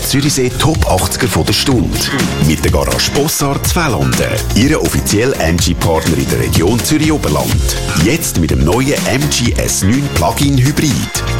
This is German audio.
Zürichsee Top 80er von der Stunde. Mit der Garage Bossard Zwellanden. Ihre offizielle MG-Partner in der Region Zürich-Oberland. Jetzt mit dem neuen MG S9 Plug-in Hybrid.